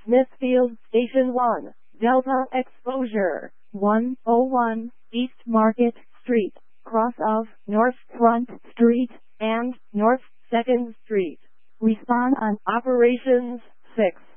Smithfield Station 1, Delta Exposure, 101 East Market Street, cross of North Front Street and North 2nd Street. Respond on Operations 6.